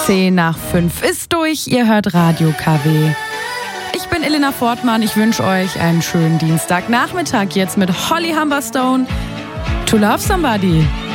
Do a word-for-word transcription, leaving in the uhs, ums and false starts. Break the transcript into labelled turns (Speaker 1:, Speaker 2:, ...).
Speaker 1: zehn nach fünf ist durch, ihr hört Radio K W. Ich bin Elena Fortmann, ich wünsche euch einen schönen Dienstagnachmittag jetzt mit Holly Humberstone, To Love Somebody.